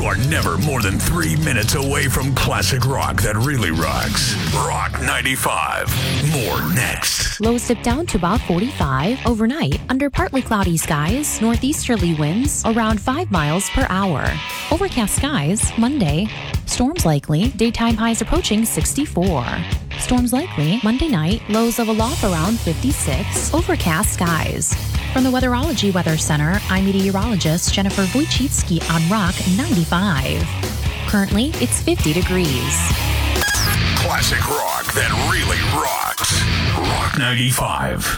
are never more than 3 minutes away from classic rock that really rocks. Rock 95. More next. Lows dip down to about 45 overnight under partly cloudy skies, northeasterly winds around 5 miles per hour. Overcast skies Monday. Storms likely, daytime highs approaching 64. Storms likely Monday night, lows level off around 56. Overcast skies. From the Weatherology Weather Center, I'm meteorologist Jennifer Wojcicki on Rock 95. Currently, it's 50 degrees. Classic rock that really rocks. Rock 95.